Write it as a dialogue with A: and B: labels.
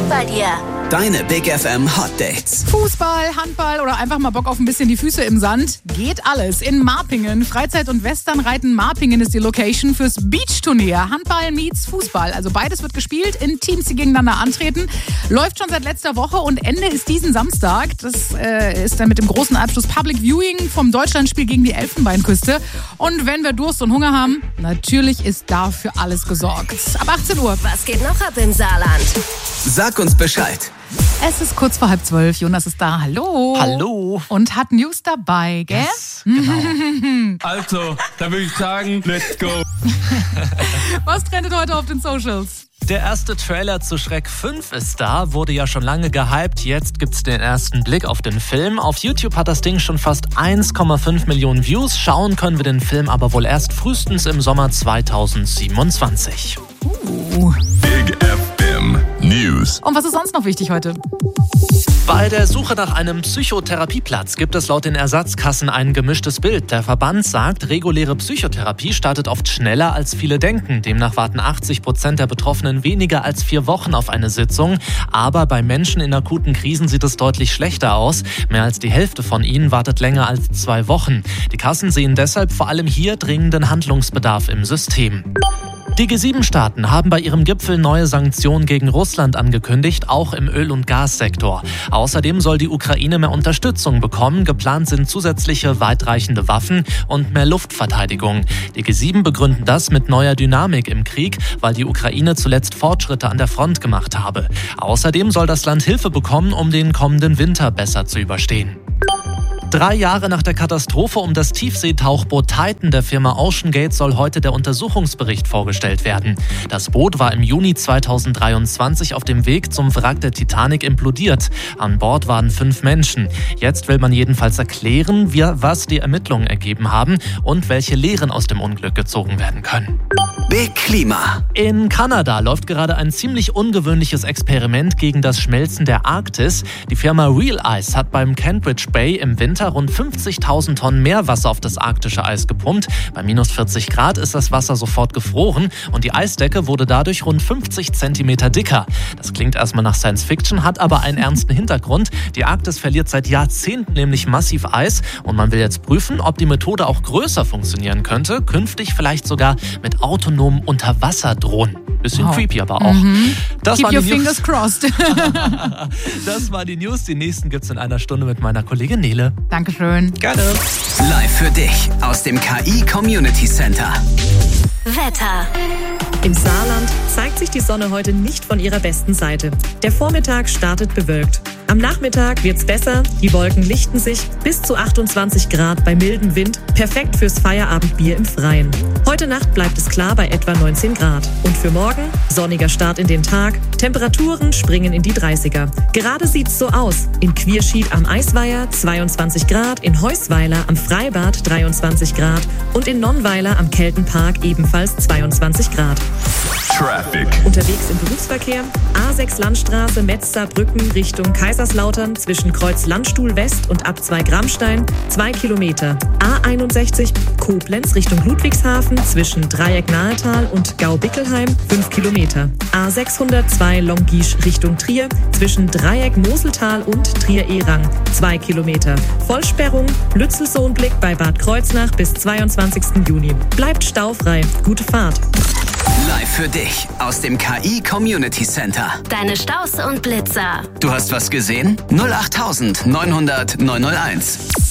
A: bei dir.
B: Deine Big FM Hot Dates.
C: Fußball, Handball oder einfach mal Bock auf ein bisschen die Füße im Sand? Geht alles in Marpingen. Freizeit- und Westernreiten Marpingen ist die Location fürs Beachturnier. Handball meets Fußball. Also beides wird gespielt in Teams, die gegeneinander antreten. Läuft schon seit letzter Woche und Ende ist diesen Samstag. Das ist dann mit dem großen Abschluss Public Viewing vom Deutschlandspiel gegen die Elfenbeinküste. Und wenn wir Durst und Hunger haben, natürlich ist da für alles gesorgt. Ab 18 Uhr.
A: Was geht noch ab im Saarland?
B: Sag uns Bescheid.
C: Es ist kurz vor 11:30. Jonas ist da. Hallo.
D: Hallo.
C: Und hat News dabei, gell?
D: Yes, genau.
E: Also, da würde ich sagen, let's go.
C: Was trendet heute auf den Socials?
D: Der erste Trailer zu Shrek 5 ist da, wurde ja schon lange gehypt. Jetzt gibt's den ersten Blick auf den Film. Auf YouTube hat das Ding schon fast 1,5 Millionen Views. Schauen können wir den Film aber wohl erst frühestens im Sommer 2027.
E: Big FM News.
C: Und was ist sonst noch wichtig heute?
D: Bei der Suche nach einem Psychotherapieplatz gibt es laut den Ersatzkassen ein gemischtes Bild. Der Verband sagt, reguläre Psychotherapie startet oft schneller, als viele denken. Demnach warten 80% der Betroffenen weniger als 4 Wochen auf eine Sitzung. Aber bei Menschen in akuten Krisen sieht es deutlich schlechter aus. Mehr als die Hälfte von ihnen wartet länger als 2 Wochen. Die Kassen sehen deshalb vor allem hier dringenden Handlungsbedarf im System. Die G7-Staaten haben bei ihrem Gipfel neue Sanktionen gegen Russland angekündigt, auch im Öl- und Gassektor. Außerdem soll die Ukraine mehr Unterstützung bekommen. Geplant sind zusätzliche weitreichende Waffen und mehr Luftverteidigung. Die G7 begründen das mit neuer Dynamik im Krieg, weil die Ukraine zuletzt Fortschritte an der Front gemacht habe. Außerdem soll das Land Hilfe bekommen, um den kommenden Winter besser zu überstehen. 3 Jahre nach der Katastrophe um das Tiefseetauchboot Titan der Firma OceanGate soll heute der Untersuchungsbericht vorgestellt werden. Das Boot war im Juni 2023 auf dem Weg zum Wrack der Titanic implodiert. An Bord waren 5 Menschen. Jetzt will man jedenfalls erklären, was die Ermittlungen ergeben haben und welche Lehren aus dem Unglück gezogen werden können.
B: Big Klima.
D: In Kanada läuft gerade ein ziemlich ungewöhnliches Experiment gegen das Schmelzen der Arktis. Die Firma Real Ice hat beim Cambridge Bay im Winter rund 50.000 Tonnen Meerwasser auf das arktische Eis gepumpt. Bei minus 40 Grad ist das Wasser sofort gefroren und die Eisdecke wurde dadurch rund 50 Zentimeter dicker. Das klingt erstmal nach Science Fiction, hat aber einen ernsten Hintergrund. Die Arktis verliert seit Jahrzehnten nämlich massiv Eis und man will jetzt prüfen, ob die Methode auch größer funktionieren könnte. Künftig vielleicht sogar mit autonomen Unterwasserdrohnen. Bisschen creepy aber auch. Das
C: Keep
D: war
C: your
D: die News.
C: fingers crossed.
D: Das war die News. Die nächsten gibt's in einer Stunde mit meiner Kollegin Nele.
C: Dankeschön.
D: Gerne.
B: Live für dich aus dem KI Community Center.
A: Wetter.
F: Im Saarland zeigt sich die Sonne heute nicht von ihrer besten Seite. Der Vormittag startet bewölkt. Am Nachmittag wird's besser, die Wolken lichten sich, bis zu 28 Grad bei mildem Wind, perfekt fürs Feierabendbier im Freien. Heute Nacht bleibt es klar bei etwa 19 Grad. Und für morgen, sonniger Start in den Tag, Temperaturen springen in die 30er. Gerade sieht's so aus. In Quierschied am Eisweiher 22 Grad, in Heusweiler am Freibad 23 Grad und in Nonnweiler am Keltenpark ebenfalls 22 Grad.
E: Traffic.
F: Unterwegs im Berufsverkehr, A6 Landstraße Metz-Saarbrücken Richtung Kaiserslautern zwischen Kreuz Landstuhl West und Abzweig Rammstein 2 Kilometer. A61 Koblenz Richtung Ludwigshafen zwischen Dreieck Nahetal und Gau-Bickelheim 5 Kilometer. A602 Longisch Richtung Trier zwischen Dreieck Moseltal und Trier-Erang 2 Kilometer. Vollsperrung Lützelsohnblick bei Bad Kreuznach bis 22. Juni. Bleibt staufrei. Gute Fahrt.
B: Live für dich aus dem KI Community Center.
A: Deine Staus und Blitzer.
B: Du hast was gesehen? 08900 901.